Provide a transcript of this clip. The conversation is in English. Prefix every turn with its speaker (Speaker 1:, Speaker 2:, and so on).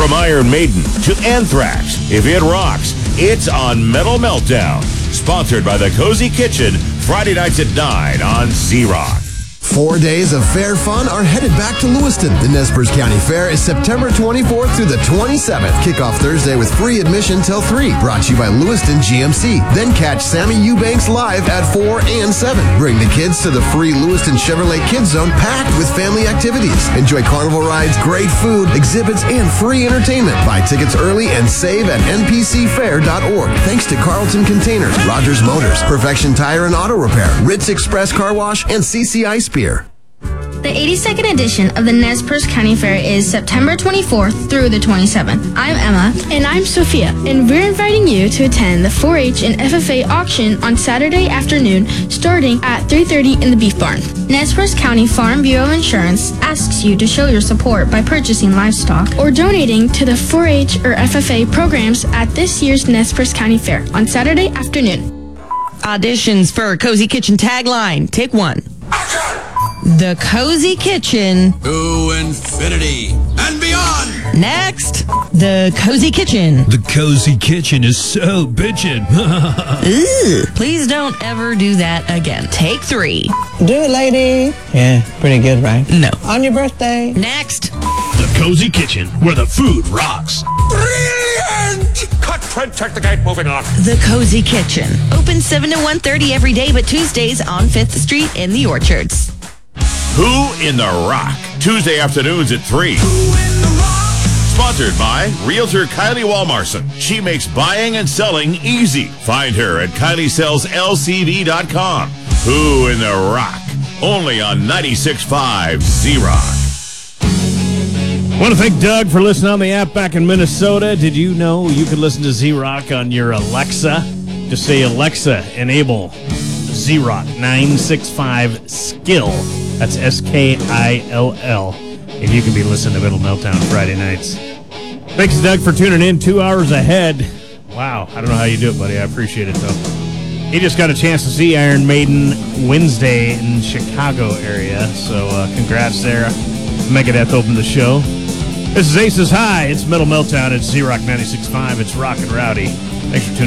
Speaker 1: From Iron Maiden to Anthrax, if it rocks, it's on Metal Meltdown. Sponsored by the Cozy Kitchen, Friday nights at 9 on Z-Rock.
Speaker 2: 4 days of fair fun are headed back to Lewiston. The Nez Perce County Fair is September 24th through the 27th. Kickoff Thursday with free admission till 3. Brought to you by Lewiston GMC. Then catch Sammy Eubanks live at 4 and 7. Bring the kids to the free Lewiston Chevrolet Kids Zone packed with family activities. Enjoy carnival rides, great food, exhibits, and free entertainment. Buy tickets early and save at npcfair.org. Thanks to Carlton Containers, Rogers Motors, Perfection Tire and Auto Repair, Ritz Express Car Wash, and CCI Spear.
Speaker 3: The 82nd edition of the Nez Perce County Fair is September 24th through the 27th. I'm Emma.
Speaker 4: And I'm Sophia. And we're inviting you to attend the 4-H and FFA auction on Saturday afternoon starting at 3:30 in the Beef Barn.
Speaker 3: Nez Perce County Farm Bureau of Insurance asks you to show your support by purchasing livestock
Speaker 4: or donating to the 4-H or FFA programs at this year's Nez Perce County Fair on Saturday afternoon.
Speaker 5: Auditions for Cozy Kitchen tagline. Take one. The Cozy Kitchen.
Speaker 6: To infinity and beyond.
Speaker 5: Next, the Cozy Kitchen.
Speaker 7: The Cozy Kitchen is so bitchin'.
Speaker 5: Ooh, please don't ever do that again. Take 3.
Speaker 8: Do it, lady. Yeah, pretty good, right?
Speaker 5: No.
Speaker 8: On your birthday.
Speaker 5: Next.
Speaker 7: The Cozy Kitchen, where the food rocks.
Speaker 6: Brilliant! Cut, Trent, check the gate, moving on.
Speaker 5: The Cozy Kitchen. Open 7 to 1:30 every day, but Tuesdays on 5th Street in the Orchards.
Speaker 1: Who in the Rock? Tuesday afternoons at 3. Sponsored by Realtor Kylie Walmarson. She makes buying and selling easy. Find her at KylieSellsLCD.com. Who in the Rock? Only on 96.5 Z-Rock.
Speaker 9: I want to thank Doug for listening on the app back in Minnesota. Did you know you can listen to Z-Rock on your Alexa? Just say, Alexa, enable Z-Rock 965 Skill. That's SKILL. And you can be listening to Middle Meltdown Friday nights. Thanks, Doug, for tuning in 2 hours ahead. Wow, I don't know how you do it, buddy. I appreciate it, though. He just got a chance to see Iron Maiden Wednesday in Chicago area, so congrats there. Megadeth opened the show. This is Aces High. It's Middle Meltdown. It's Z-Rock 96.5. It's Rock and Rowdy. Thanks for tuning in.